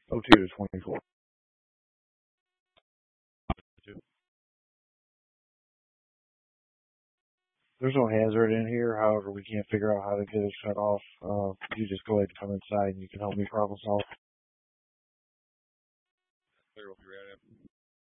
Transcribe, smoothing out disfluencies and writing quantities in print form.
02 to 24. There's no hazard in here. However, we can't figure out how to get it shut off. You just go ahead and come inside and you can help me problem solve.